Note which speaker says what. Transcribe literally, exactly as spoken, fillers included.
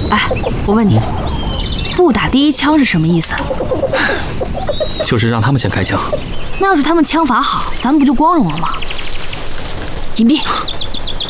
Speaker 1: 哎，我问你，不打第一枪是什么意思？
Speaker 2: 就是让他们先开枪。
Speaker 1: 那要是他们枪法好，咱们不就光荣了吗？隐蔽。